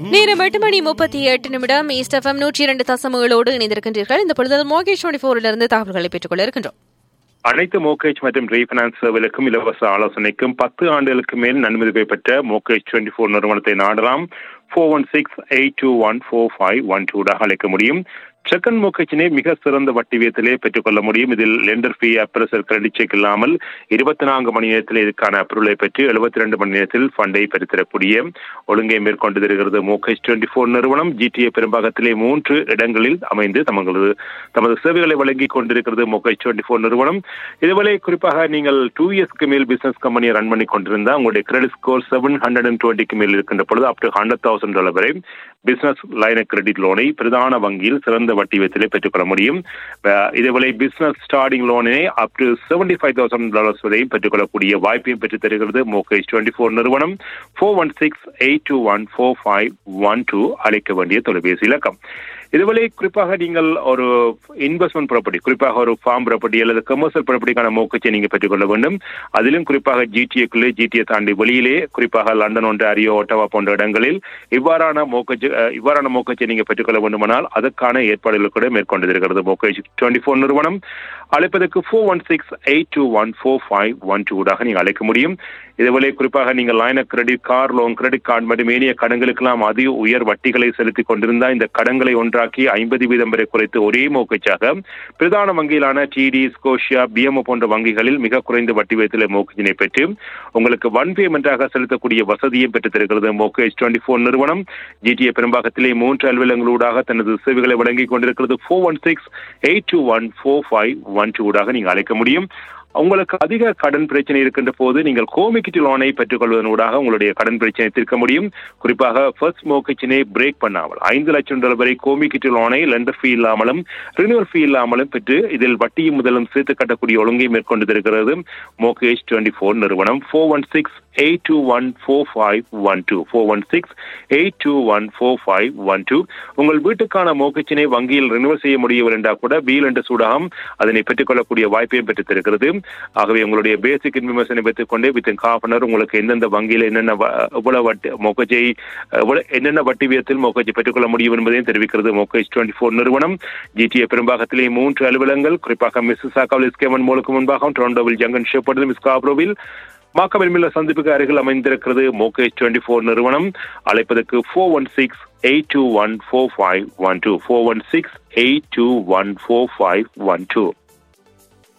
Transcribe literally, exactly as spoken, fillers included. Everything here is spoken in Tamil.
நேரம் எட்டு மணி முப்பத்தி எட்டு நிமிடம் ஈஸ்ட் எஃப்எம் நூற்றி இரண்டு தசம் ஏழோடு இணைந்திருக்கின்றீர்கள். இந்த பொழுது மோகேஜ் டுவெண்டி போரிலிருந்து தகவல்களை பெற்றுக் கொள்ள இருக்கின்றோம். அனைத்து மோகேஜ் மற்றும் ரீஃபைனான்ஸ் சேவைகளுக்கும் இலவச ஆலோசனைக்கும் பத்து ஆண்டுகளுக்கு மேல் நன்மதிப்பை பெற்ற மோகேஜ் டுவெண்டி போர் நிறுவனத்தை நாடலாம். Four one six eight two one four five one டூடாக அழைக்க முடியும். செகண்ட் மோகேஜினை மிக சிறந்த வட்டி வீதத்திலே பெற்றுக்கொள்ள முடியும். இதில் லெண்டர் ஃபீ, அப்ரசல், கிரெடிட் செக் இல்லாமல் இருபத்தி நான்கு மணி நேரத்தில் இதுக்கான அப்ரூவலை பெற்று எழுபத்தி ரெண்டு மணி நேரத்தில் ஃபண்டை பெற்றுத்தரக்கூடிய ஒழுங்கை மேற்கொண்டு தருகிறது மோகேஜ் டுவெண்டி போர் நிறுவனம். ஜிடிஏ பெரும்பாகத்திலே மூன்று இடங்களில் அமைந்து தமது தமது சேவைகளை வழங்கி கொண்டிருக்கிறது மோகேஜ் டுவெண்டி போர் நிறுவனம். இதுவரை குறிப்பாக நீங்கள் டூ இயர்ஸ்க்கு மேல் பிசினஸ் கம்பெனியை ரன் பண்ணி கொண்டிருந்தால் உங்களுடைய credit score seven hundred and டுவெண்ட்டிக்கு மேல் இருக்கின்ற பொழுது up to hundred thousand dollar வரை பிசினஸ் லைன் கிரெடிட் லோனை பிரதான வங்கியில் சிறந்த வட்டி வீதத்திலே பெற்றுக்கொள்ள முடியும். இதேவேளை business starting லோனினை up to seventy five thousand dollars வரையும் பெற்றுக்கொள்ளக்கூடிய வாய்ப்பையும் பெற்றுத் தருகிறது மோகேஜ் டுவெண்டி போர் நிறுவனம். Four one six eight two one four five one two அழைக்க வேண்டிய தொலைபேசி இலக்கம். இதுவரை குறிப்பாக நீங்கள் ஒரு இன்வெஸ்ட்மெண்ட் ப்ராப்பர்ட்டி, குறிப்பாக ஒரு ஃபார்ம் ப்ராப்பர்ட்டி அல்லது கமர்ஷியல் ப்ராப்பர்ட்டிக்கான மோகேஜை நீங்கள் பெற்றுக்கொள்ள வேண்டும். அதிலும் குறிப்பாக ஜிடிஏக்குள்ளே, ஜிடிஏ தாண்டி வெளியிலே, குறிப்பாக லண்டன், ஒன்டாரியோ, ஒட்டவா போன்ற இடங்களில் இவ்வாறான மோகேஜ் இவ்வாறான மோகேஜை நீங்கள் பெற்றுக்கொள்ள வேண்டுமானால் அதற்கான ஏற்பாடுகள் கூட மேற்கொண்டிருக்கிறது மோகேஜ் டுவெண்டி போர் நிறுவனம். அழைப்பதற்கு four one six eight two one four five one டூடாக நீங்கள் அழைக்க முடியும். இதுவரை குறிப்பாக நீங்கள் line of credit, car loan, credit card மற்றும் ஏனைய கடன்களுக்கெல்லாம் அதிக உயர் வட்டிகளை செலுத்திக் கொண்டிருந்தால் இந்த கடன்களை ஒன்றாக்கி ஐம்பது வீதம் வரை குறைத்து ஒரே மோகேஜாக பிரதான வங்கியிலான டிடி, ஸ்கோஷியா, பிஎம்ஓ போன்ற வங்கிகளில் மிக குறைந்த வட்டி வீதத்தில் மோகேஜினை பெற்று உங்களுக்கு ஒன் பேமெண்டாக செலுத்தக்கூடிய வசதியும் பெற்றுத் தருகிறது மோகேஜ் டுவெண்டி போர் நிறுவனம். ஜிடிஏ பெரும்பாகத்திலே மூன்று அலுவலங்களூடாக தனது சேவைகளை வழங்கிக் கொண்டிருக்கிறது. Four one six eight two one four five one டூடாக நீங்கள் அழைக்க முடியும். உங்களுக்கு அதிக கடன் பிரச்சனை இருக்கின்ற போது நீங்கள் ஹோம் எக்விட்டி லோனை பெற்றுக்கொள்வதனூடாக உங்களுடைய கடன் பிரச்சனை தீர்க்க முடியும். குறிப்பாக ஃபர்ஸ்ட் மோகேஜினை பிரேக் பண்ணாமல் ஐந்து லட்சம் டாலர் வரை ஹோம் எக்விட்டி லோனை லெண்டர் ஃபீ இல்லாமலும் ரினியூவல் ஃபீ இல்லாமலும் பெற்று இதில் வட்டியும் முதலும் சேர்த்து கட்டக்கூடிய ஒழுங்கை மேற்கொண்டு இருக்கிறது மோகேஜ் டுவெண்டி போர் நிறுவனம். Four one six eight two one four five one two four one six eight two one four five one two. உங்கள் வீட்டுக்கான மோகேஜினை வங்கியில் ரினியூவல் செய்ய முடியவில்லை என்றால் கூட பீல் என்ற சூடாகம் அதனை பெற்றுக்கொள்ளக்கூடிய வாய்ப்பையும் பெற்றுத் தருகிறது. ஆகவே உங்களுடைய பேசிக் இன்ஃபர்மேஷனை பெற்றுக் கொண்டே வித் ஹாஃப் அன் அவர் உங்களுக்கு எந்தெந்த வங்கியில் என்னென்ன எவ்வளவு வட்டி மோகேஜை என்னென்ன வட்டி வீதத்தில் மோகேஜை பெற்றுக்கொள்ள முடியும் என்பதையும் தெரிவிக்கிறது மோகேஜ் டுவெண்டி போர் நிறுவனம். ஜிடிஏ பெரும்பாகத்திலே மூன்று அலுவலகங்கள், குறிப்பாக மிசிசாகாவில் ஸ்கேமன் மோலுக்கு முன்பாக, டொரண்டோவில் ஜங்கன் ஷெப்பர்டில், ஸ்காப்ரோவில், மாக்கவெல்மில்ல சந்திப்புக்கு அருகில் அமைந்திருக்கிறது மோகேஜ் டுவெண்டி போர் நிறுவனம். அழைப்பதற்கு four one six eight two one four five one two four one six eight two one four five one two.